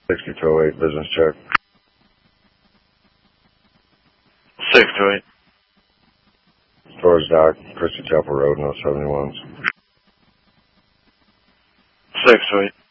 6208 business check. 628. Storage dock, Christie Chapel Road, no 71s. 628.